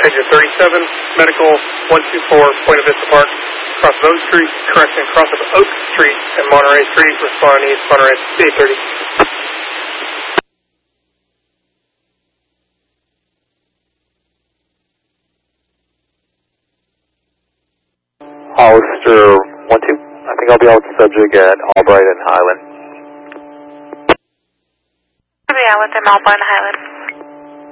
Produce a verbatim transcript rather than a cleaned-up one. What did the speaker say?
Exit thirty-seven, medical one two four, Point of Vista Park. Cross of Oak Street, correction, cross of Oak Street and Monterey Street, respond east, Monterey, eight thirty. Hollister one two, I think I'll be out with the subject at Albright and Highland. I'll be out with them Albright and Highland.